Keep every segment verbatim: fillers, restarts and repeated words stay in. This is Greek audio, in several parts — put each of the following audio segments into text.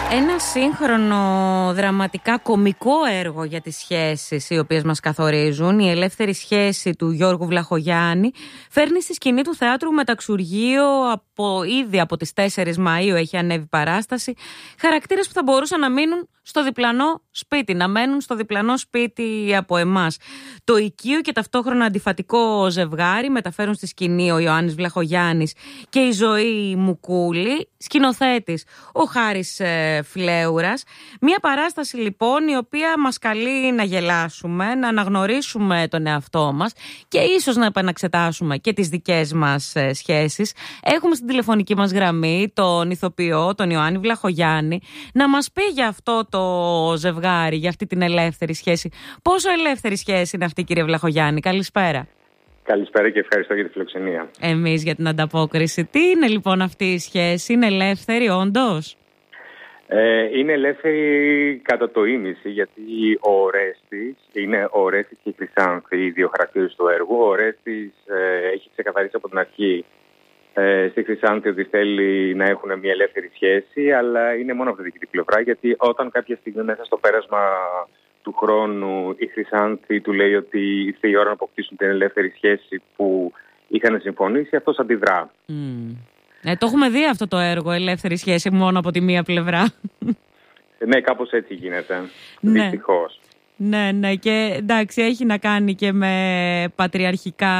Ένα σύγχρονο δραματικά κωμικό έργο για τις σχέσεις οι οποίες μας καθορίζουν, η ελεύθερη σχέση του Γιώργου Βλαχογιάννη, φέρνει στη σκηνή του Θεάτρου Μεταξουργείο από, ήδη από τις τέσσερις Μαΐου έχει ανέβει παράσταση, χαρακτήρες που θα μπορούσαν να μείνουν στο διπλανό σπίτι, να μένουν στο διπλανό σπίτι από εμάς. Το οικείο και ταυτόχρονα αντιφατικό ζευγάρι μεταφέρουν στη σκηνή ο Ιωάννης Βλαχογιάννης και η Ζωή Μουκούλη, σκηνοθέτης ο Χάρης ε, Φλέουρας. Μια παράσταση λοιπόν η οποία μας καλεί να γελάσουμε, να αναγνωρίσουμε τον εαυτό μας και ίσως να επαναξετάσουμε και τις δικές μας ε, σχέσεις. Έχουμε στην τηλεφωνική μας γραμμή τον ηθοποιό, τον Ιωάννη Βλαχογιάννη, να μας πει για αυτό το ζευγάρι, για αυτή την ελεύθερη σχέση. Πόσο ελεύθερη σχέση είναι αυτή, κύριε Βλαχογιάννη? Καλησπέρα. Καλησπέρα και ευχαριστώ για τη φιλοξενία. Εμείς για την ανταπόκριση. Τι είναι λοιπόν αυτή η σχέση, είναι ελεύθερη όντως? Ε, είναι ελεύθερη κατά το ίμιση, γιατί ο Ορέστης, είναι ο Ορέστης και η Χρυσάνθη, οι δύο χαρακτήρες του έργου. Ο Ορέστης ε, έχει ξεκαθαρίσει από την αρχή ε, στη Χρυσάνθη ότι θέλει να έχουν μια ελεύθερη σχέση, αλλά είναι μόνο από τη δική του πλευρά, γιατί όταν κάποια στιγμή μέσα στο πέρασμα του χρόνου η Χρυσάνθη του λέει ότι ήρθε η ώρα να αποκτήσουν την ελεύθερη σχέση που είχαν συμφωνήσει, αυτός αντιδρά. Mm. Ε, το έχουμε δει αυτό το έργο, ελεύθερη σχέση μόνο από τη μία πλευρά. Ναι, κάπως έτσι γίνεται, ναι. δυστυχώς. Ναι, ναι, και εντάξει, έχει να κάνει και με πατριαρχικά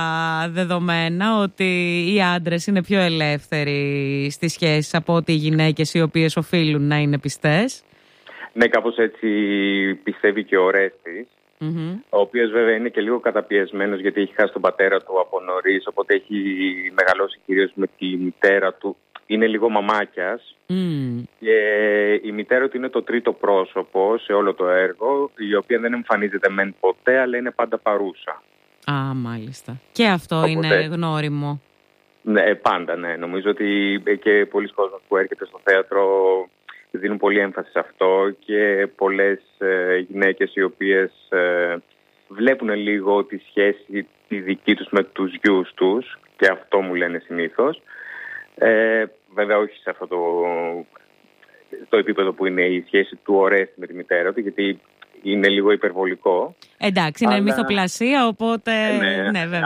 δεδομένα, ότι οι άντρες είναι πιο ελεύθεροι στις σχέσεις από ότι οι γυναίκες, οι οποίες οφείλουν να είναι πιστές. Ναι, κάπως έτσι πιστεύει και ο Ορέστης, mm-hmm. ο οποίος βέβαια είναι και λίγο καταπιεσμένος γιατί έχει χάσει τον πατέρα του από νωρίς, οπότε έχει μεγαλώσει κυρίως με τη μητέρα του. Είναι λίγο μαμάκιας mm. και η μητέρα του είναι το τρίτο πρόσωπο σε όλο το έργο, η οποία δεν εμφανίζεται μεν ποτέ, αλλά είναι πάντα παρούσα. Α, μάλιστα. Και αυτό οπότε είναι γνώριμο. Ναι, πάντα, ναι. Νομίζω ότι και πολλοί κόσμος που έρχεται στο θέατρο δίνουν πολύ έμφαση σε αυτό και πολλές ε, γυναίκες οι οποίες ε, βλέπουν λίγο τη σχέση τη δική τους με τους γιους τους, και αυτό μου λένε συνήθως. Ε, βέβαια όχι σε αυτό το, το επίπεδο που είναι η σχέση του Ορέστη με τη μητέρα του, γιατί είναι λίγο υπερβολικό. Εντάξει, είναι αλλά... μυθοπλασία, οπότε ε, ναι, ναι, βέβαια.